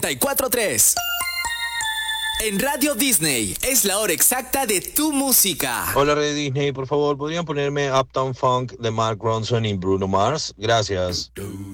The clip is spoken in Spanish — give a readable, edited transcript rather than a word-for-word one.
94.3. En Radio Disney es la hora exacta de tu música. Hola, Red Disney, por favor, ¿podrían ponerme Uptown Funk de Mark Ronson y Bruno Mars? Gracias.